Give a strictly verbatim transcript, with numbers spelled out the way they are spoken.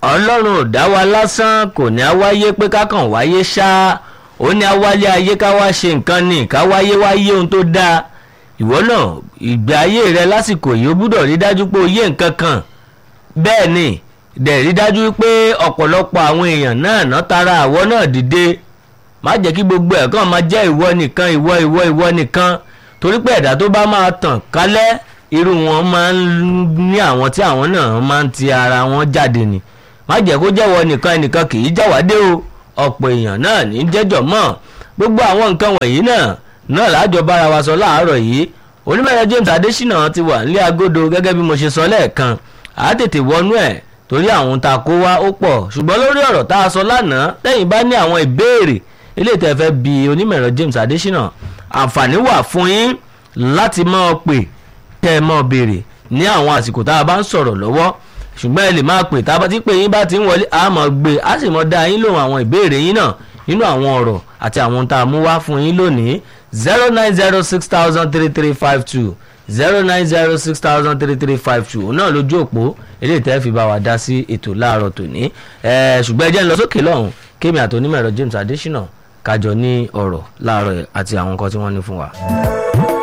ọlọ́run ò dá wa lásán kò ní á wáyé pé ká kàn wáyé ṣá ó ní á wálé ayé ká wá ṣe nǹkan ní ká wáyé wáyé ohun tó dáa ìwọ náà ìgbé ayé rẹ lásìkò yìí ó gbúdọ̀ rí dájú pé o yé nǹkan kan bẹ́ẹ̀ ni dẹ̀ rí dájú pé ọ̀pọ̀lọpọ̀ àwọn èèyàn náà ná tara àwọ̀ náà dìde má jẹ́ kí gbogbo ẹ̀ kàn máa jẹ́ ìwọ nìkan ìwọ ìwọ ìwọ nìkan torí pé ẹ̀dá tó bá máa tàn kálẹ̀ irú wọn máa ń ní àwọn tí àwọn náà máa ń ti ara wọn jáde ni má jẹ́ kó jẹ́wọ́ nìkan ẹnìkan kì í jáwádé o ọ̀pọ̀ èèyàn náà ní jẹ́jọ́ mọ́ gbogbo àwọn nǹkan wọ̀nyí náà náà láàjọ bára wa sọ láàárọ̀ yìí onímọ̀ẹ̀rọ James Adésínà ti wà nílé agodo gẹ́gẹ́ bí mo ṣe sọ lẹ́ẹ̀kan àá tètè wọnú ẹ̀ torí àwọn tá a kó wá ó pọ̀ ṣùgbọ́n lórí ọ̀rọ̀ tá a sọ lánàá lẹ́yìn bá ní àwọn ìbéèrè ilé ìtẹ̀fẹ́ bí onímọ̀ẹ̀rọ James Adésínà àǹfààní wà fún yín láti máa pè tẹ́ ẹ máa béèrè ní àwọn àsìkò tá a bá ń sọ̀rọ̀ lọ́wọ́ ṣùgbọ́n ẹ lè máa pè tá a bá ti pè yín bá ti ń wọlé a máa gbé a sì máa dá yín lóhùn àwọn ìbéèrè yín náà nínú àwọn ọ̀rọ̀ àti àwọn tá a mú wá fún yín lónìí zero nine zero six thousand three three five two zero nine zero six thousand three three five two òun náà lójú òpó eléyìí tẹ́ fi bá wa dá sí ètò láàárọ̀ tòní ṣùgbọ́n ẹ jẹ́ ń lọ sókè lọ́hùn kémi àti onímọ̀ẹ̀rọ James Adésínà kájọ ní ọ̀rọ̀ láàárọ̀ àti àwọn nǹkan tí wọ́n ní fún wa.